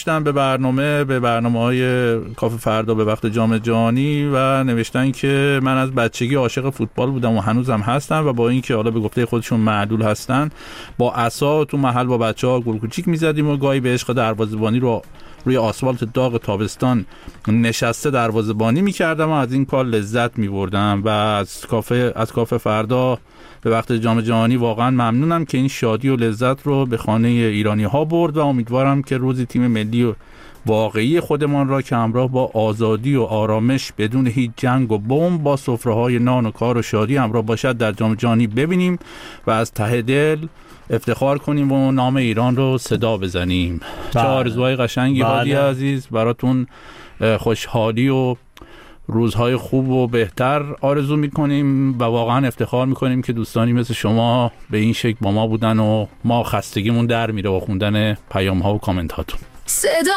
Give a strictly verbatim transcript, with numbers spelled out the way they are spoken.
نوشتن به برنامه به برنامه‌های کافه فردا به وقت جام جهانی و نوشتن که من از بچگی عاشق فوتبال بودم و هنوزم هستم و با اینکه حالا به گفته خودشون معلول هستن با عصا تو محل با بچه‌ها گل کوچیک می‌زدیم و گاهی به عشق دروازه‌بانی رو روی آسفالت داغ تابستان نشسته دروازه‌بانی می‌کردم و از این کار لذت می‌بردم و از کافه از کافه فردا به وقت جام جهانی واقعا ممنونم که این شادی و لذت رو به خانه ایرانی‌ها برد و امیدوارم که روزی تیم ملی و واقعی خودمان را که همراه با آزادی و آرامش بدون هیچ جنگ و بمب با سفره‌های نان و کار و شادی همراه باشد در جام جهانی ببینیم و از ته دل افتخار کنیم و نام ایران رو صدا بزنیم. چه آرزوهای قشنگی هادی عزیز، براتون خوشحالی و روزهای خوب و بهتر آرزو میکنیم و واقعا افتخار میکنیم که دوستانی مثل شما به این شکل با ما بودن و ما خستگیمون در میره با خوندن پیام ها و کامنت هاتون.